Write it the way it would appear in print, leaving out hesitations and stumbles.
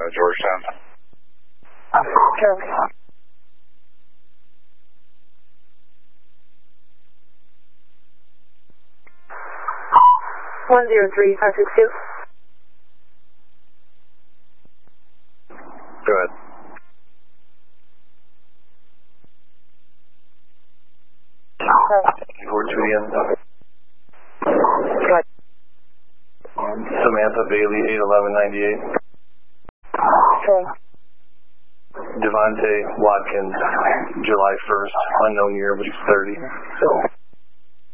Georgetown. Sure. 103562. Go ahead. Report to the end. Good. Samantha Bailey, 81198. Okay. Devontae Watkins, July 1st, unknown year, but he's 30.